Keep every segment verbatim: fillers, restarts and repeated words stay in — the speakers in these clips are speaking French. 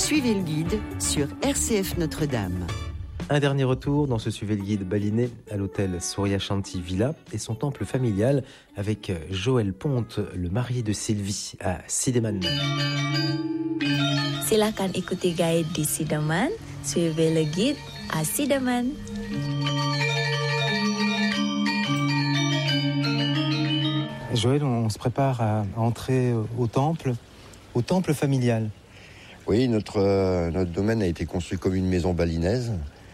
Suivez le guide sur R C F Notre-Dame. Un dernier retour dans ce Suivez le guide balinais à l'hôtel Surya Shanti Villa et son temple familial avec Joël Ponte, le mari de Sylvie à Sideman. Silakan ikuti guide di Sideman. Suivez le guide à Sideman. Joël, on se prépare à entrer au temple, au temple familial. Oui, notre, euh, notre domaine a été construit comme une maison balinaise,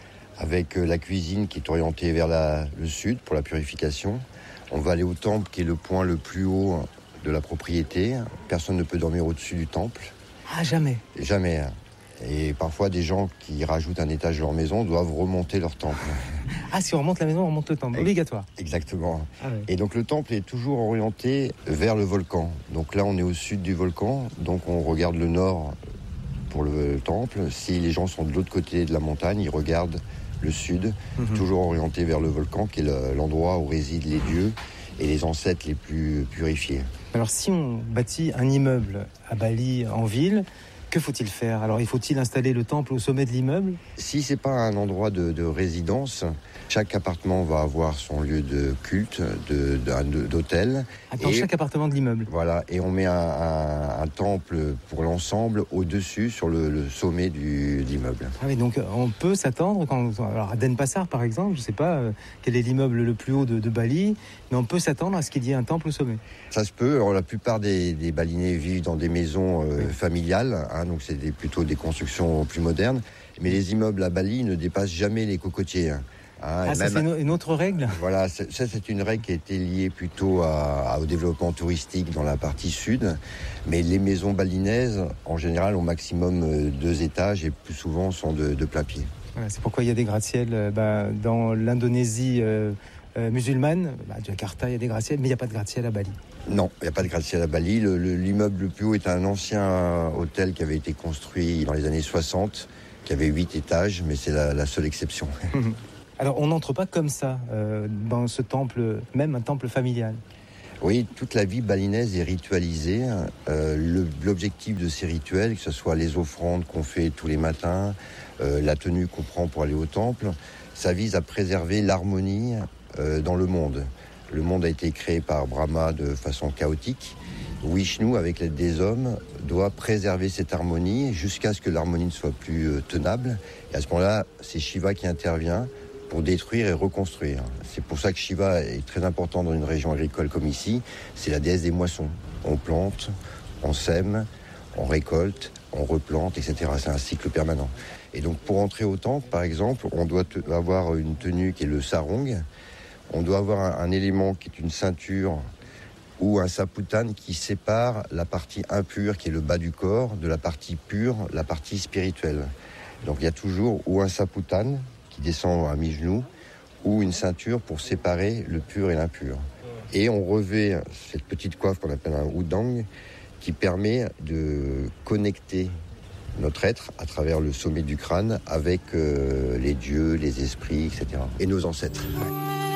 avec la cuisine qui est orientée vers la, le sud pour la purification. On va aller au temple qui est le point le plus haut de la propriété. Personne ne peut dormir au-dessus du temple. Ah, jamais. Jamais. Et parfois, des gens qui rajoutent un étage de leur maison doivent remonter leur temple. Ah, si on remonte la maison, on remonte le temple. Obligatoire. Exactement. Ah, ouais. Et donc, le temple est toujours orienté vers le volcan. Donc là, on est au sud du volcan. Donc, on regarde le nord pour le temple. Si les gens sont de l'autre côté de la montagne, ils regardent le sud, mm-hmm. toujours orienté vers le volcan, qui est le, l'endroit où résident les dieux et les ancêtres les plus purifiés. Alors, si on bâtit un immeuble à Bali, en ville, que faut-il faire? Alors, il faut-il installer le temple au sommet de l'immeuble? Si c'est pas un endroit de, de résidence, chaque appartement va avoir son lieu de culte, de, de, d'hôtel. Dans et, chaque appartement de l'immeuble. Voilà, et on met un, un, un temple pour l'ensemble au-dessus, sur le, le sommet du, de l'immeuble. Ah oui, donc on peut s'attendre, quand, alors à Denpasar par exemple, je ne sais pas euh, quel est l'immeuble le plus haut de, de Bali, mais on peut s'attendre à ce qu'il y ait un temple au sommet. Ça se peut. Alors, la plupart des, des Balinais vivent dans des maisons euh, oui. familiales, hein, donc c'est des, plutôt des constructions plus modernes. Mais les immeubles à Bali ne dépassent jamais les cocotiers. Hein. Ah, ah ça même, c'est une autre règle? Voilà, ça c'est une règle qui a été liée plutôt à, à, au développement touristique dans la partie sud. Mais les maisons balinaises, en général, au maximum deux étages et plus souvent sont de, de plein pied. Voilà, c'est pourquoi il y a des gratte-ciels euh, bah, dans l'Indonésie euh, euh, musulmane. Bah, à Jakarta, il y a des gratte-ciels, mais il n'y a pas de gratte-ciel à Bali. Non, il n'y a pas de gratte-ciel à Bali. Le, le, l'immeuble le plus haut est un ancien hôtel qui avait été construit dans les années soixante, qui avait huit étages, mais c'est la, la seule exception. Alors, on n'entre pas comme ça euh, dans ce temple, même un temple familial. Oui, toute la vie balinaise est ritualisée. Euh, le, l'objectif de ces rituels, que ce soit les offrandes qu'on fait tous les matins, euh, la tenue qu'on prend pour aller au temple, ça vise à préserver l'harmonie euh, dans le monde. Le monde a été créé par Brahma de façon chaotique. Vishnu, avec l'aide des hommes, doit préserver cette harmonie jusqu'à ce que l'harmonie ne soit plus euh, tenable. Et à ce moment-là, c'est Shiva qui intervient pour détruire et reconstruire. C'est pour ça que Shiva est très important dans une région agricole comme ici. C'est la déesse des moissons. On plante, on sème, on récolte, on replante, et cetera. C'est un cycle permanent. Et donc pour entrer au temple, par exemple, on doit te- avoir une tenue qui est le sarong. On doit avoir un, un élément qui est une ceinture ou un saputan qui sépare la partie impure, qui est le bas du corps, de la partie pure, la partie spirituelle. Donc il y a toujours ou un saputan qui descend à mi-genou, ou une ceinture pour séparer le pur et l'impur. Et on revêt cette petite coiffe qu'on appelle un udang, qui permet de connecter notre être à travers le sommet du crâne avec euh, les dieux, les esprits, et cetera. Et nos ancêtres. Ouais.